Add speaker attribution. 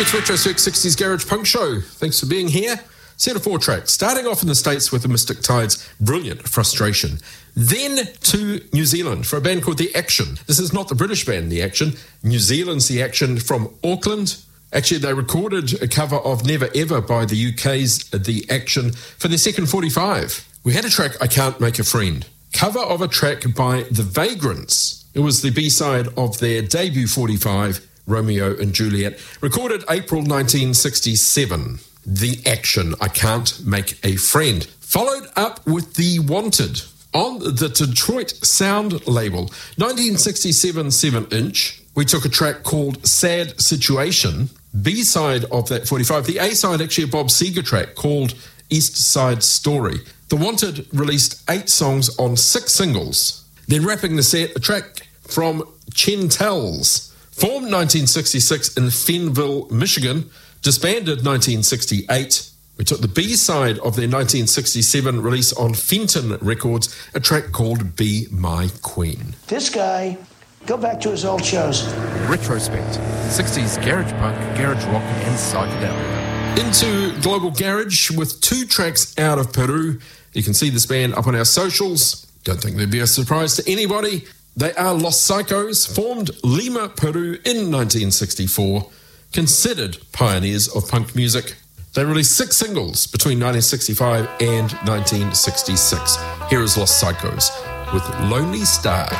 Speaker 1: It's Retrospect 60s Garage Punk Show. Thanks for being here. Set of 4 tracks, starting off in the States with the Mystic Tide's brilliant Frustration. Then to New Zealand for a band called The Action. This is not the British band, The Action. New Zealand's The Action from Auckland. Actually, they recorded a cover of Never Ever by the UK's The Action for their second 45. We had a track, I Can't Make a Friend. Cover of a track by The Vagrants. It was the B-side of their debut 45, Romeo and Juliet, recorded April 1967. The Action, I Can't Make a Friend. Followed up with The Wanted on the Detroit Sound label, 1967 7-inch. We took a track called Sad Situation, B-side of that 45. The A-side, actually a Bob Seger track called East Side Story. The Wanted released 8 songs on 6 singles. Then wrapping the set, a track from Chentals. Formed 1966 in Fenville, Michigan, disbanded 1968. We took the B-side of their 1967 release on Fenton Records, a track called Be My Queen.
Speaker 2: This guy, go back to his old shows.
Speaker 3: Retrospect, 60s garage punk, garage rock and psychedelic.
Speaker 1: Into Global Garage with 2 tracks out of Peru. You can see this band up on our socials. Don't think there'd be a surprise to anybody. They are Los Psychos, formed Lima, Peru in 1964, considered pioneers of punk music. They released 6 singles between 1965 and 1966. Here is Los Psychos with Lonely Star.